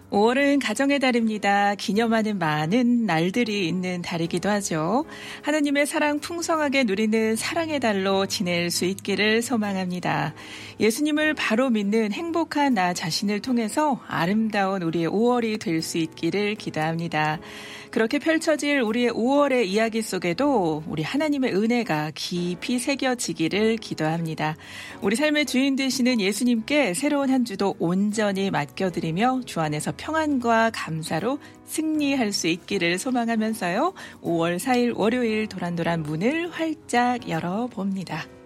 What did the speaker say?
5월은 가정의 달입니다. 기념하는 많은 날들이 있는 달이기도 하죠. 하느님의 사랑 풍성하게 누리는 사랑의 달로 지낼 수 있기를 소망합니다. 예수님을 바로 믿는 행복한 나 자신을 통해서 아름다운 우리의 5월이 될 수 있기를 기도합니다. 그렇게 펼쳐질 우리의 5월의 이야기 속에도 우리 하나님의 은혜가 깊이 새겨지기를 기도합니다. 우리 삶의 주인 되시는 예수님께 새로운 한 주도 온전히 맡겨드리며 주 안에서 평안과 감사로 승리할 수 있기를 소망하면서요. 5월 4일 월요일 도란도란 문을 활짝 열어봅니다.